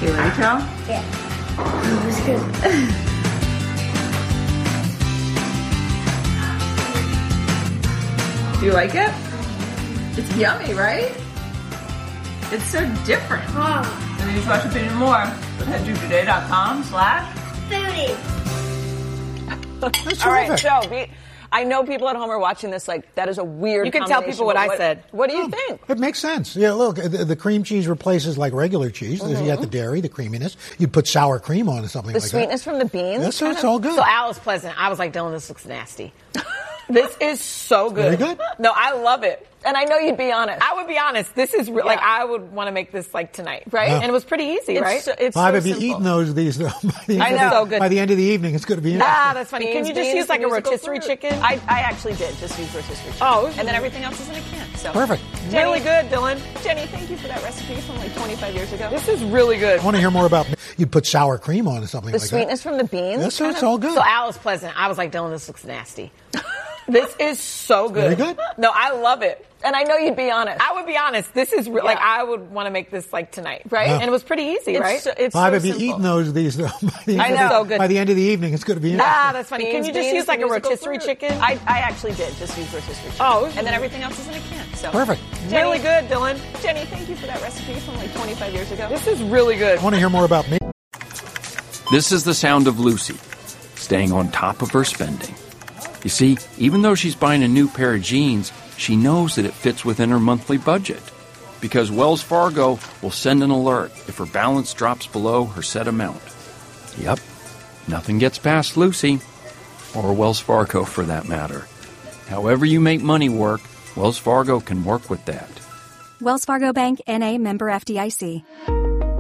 Okay, Rachel? Yeah. It was good. Do you like it? It's yummy, right? It's so different. And you watch a bit more. Head to today.com/foodie. All right, Joe. I know people at home are watching this like, that is a weird You can tell people what I said. What do you think? It makes sense. Yeah, look, the cream cheese replaces like regular cheese. You got the dairy, the creaminess. You'd put sour cream on or something like that. The sweetness from the beans. Yes, so it's all good. So Al was pleasant. I was like, Dylan, this looks nasty. This is so good. Very good. No, I love it. And I know you'd be honest. I would be honest. This is like, I would want to make this like tonight. Right? Yeah. And it was pretty easy, right? It's Bob, so if you simple. eaten these by the I know. So good. by the end of the evening, it's going to be enough. Ah, that's funny. Can you just Beans, use like a musical rotisserie fruit. chicken? I actually did just use rotisserie chicken. Oh. And then everything else is in a can. So Perfect. Really good, Dylan. Jenny, thank you for that recipe from like 25 years ago. This is really good. I want to hear more about. You'd put sour cream on or something The like sweetness from the beans. that. Yes, so it's all good. So Al was pleasant. I was like, Dylan, this looks nasty. This is so good. Very good. No, I love it. And I know you'd be honest. I would be honest. This is like, I would want to make this like tonight. Right? Yeah. And it was pretty easy, right? It's Bob, so if you simple. eaten these by the I know. So good. by the end of the evening, it's going to be enough. Ah, that's funny. Can you just Beans, use like a musical rotisserie fruit. chicken? I actually did just use rotisserie chicken. Oh. And then everything else is in a can. So Perfect. Really good, Dylan. Jenny, thank you for that recipe from like 25 years ago. This is really good. I want to hear more about me. This is the sound of Lucy, staying on top of her spending. You see, even though she's buying a new pair of jeans, she knows that it fits within her monthly budget. Because Wells Fargo will send an alert if her balance drops below her set amount. Yep, nothing gets past Lucy, or Wells Fargo for that matter. However you make money work, Wells Fargo can work with that. Wells Fargo Bank, N.A., member FDIC.